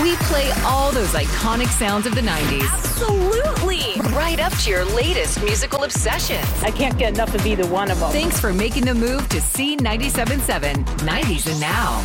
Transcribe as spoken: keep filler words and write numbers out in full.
We play all those iconic sounds of the nineties. Absolutely. Right up to your latest musical obsessions. I can't get enough of either one of them. Thanks for making the move to C ninety-seven point seven, nineties and Now.